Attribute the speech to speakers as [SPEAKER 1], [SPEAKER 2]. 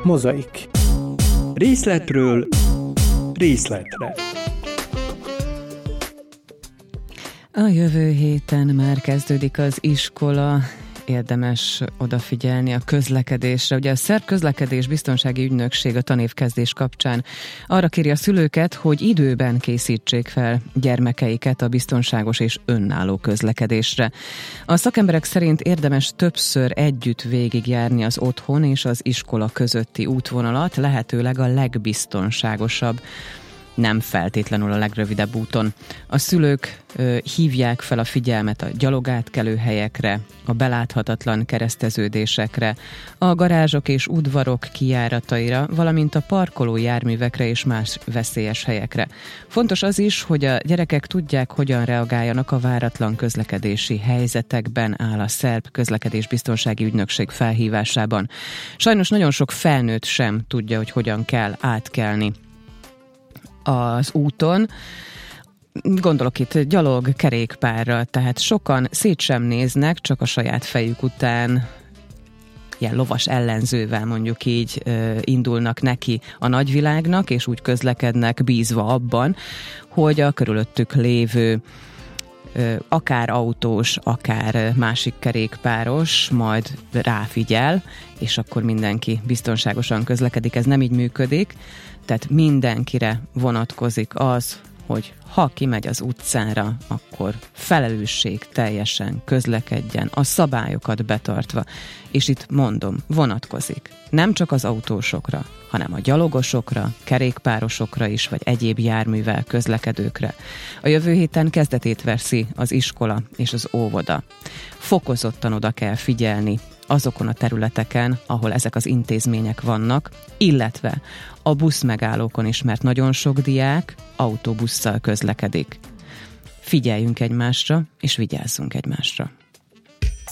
[SPEAKER 1] Mozaik. Részletről részletre.
[SPEAKER 2] A jövő héten már kezdődik az iskola, érdemes odafigyelni a közlekedésre. Ugye a Szerb Közlekedés Biztonsági Ügynökség a tanévkezdés kapcsán arra kéri a szülőket, hogy időben készítsék fel gyermekeiket a biztonságos és önálló közlekedésre. A szakemberek szerint érdemes többször együtt végigjárni az otthon és az iskola közötti útvonalat, lehetőleg a legbiztonságosabb, nem feltétlenül a legrövidebb úton. A szülők hívják fel a figyelmet a gyalogátkelő helyekre, a beláthatatlan kereszteződésekre, a garázsok és udvarok kijárataira, valamint a parkoló járművekre és más veszélyes helyekre. Fontos az is, hogy a gyerekek tudják, hogyan reagáljanak a váratlan közlekedési helyzetekben, áll a Szerb Közlekedésbiztonsági Ügynökség felhívásában. Sajnos nagyon sok felnőtt sem tudja, hogy hogyan kell átkelni az úton. Gondolok itt gyalog, kerékpárra, tehát sokan szét sem néznek, csak a saját fejük után ilyen lovas ellenzővel mondjuk így indulnak neki a nagyvilágnak, és úgy közlekednek bízva abban, hogy a körülöttük lévő akár autós, akár másik kerékpáros majd ráfigyel, és akkor mindenki biztonságosan közlekedik. Ez nem így működik, tehát mindenkire vonatkozik az, hogy ha kimegy az utcára, akkor felelősség teljesen közlekedjen, a szabályokat betartva. És itt mondom, vonatkozik nem csak az autósokra, hanem a gyalogosokra, kerékpárosokra is, vagy egyéb járművel közlekedőkre. A jövő héten kezdetét veszi az iskola és az óvoda. Fokozottan oda kell figyelni azokon a területeken, ahol ezek az intézmények vannak, illetve a buszmegállókon is, mert nagyon sok diák autóbusszal közlekedik. Figyeljünk egymásra, és vigyázzunk egymásra.